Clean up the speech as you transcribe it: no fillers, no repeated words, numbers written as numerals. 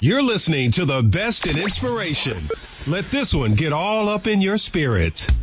You're listening to the best in inspiration. Let this one get all up in your spirit.